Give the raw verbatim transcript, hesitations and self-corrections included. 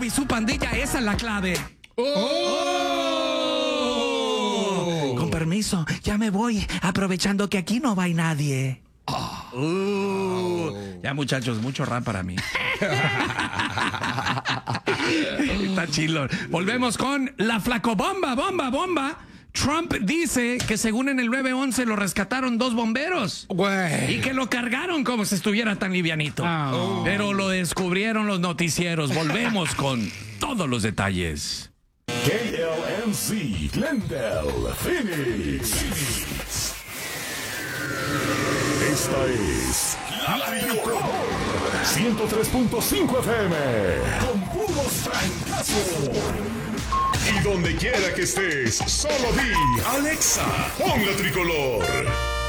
y su pandilla, esa es la clave. Oh. Con permiso, ya me voy, aprovechando que aquí no va nadie. Oh. Uh. Ya, muchachos, mucho rap para mí. Está chilo. Volvemos con la flacobomba, bomba, bomba. Trump dice que según en el nueve once lo rescataron dos bomberos. Güey. Y que lo cargaron como si estuviera tan livianito. Oh. Pero lo descubrieron los noticieros. Volvemos con todos los detalles. K L M C, Glendale, Phoenix. Esta es La Tricolor ciento tres punto cinco F M. Con puros francazos. Y donde quiera que estés, solo di Alexa, pon La Tricolor.